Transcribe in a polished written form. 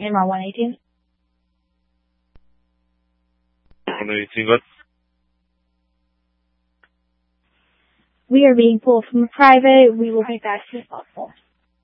Myanmar 118. 118, good. We are being pulled from a private. We will be back as soon as possible.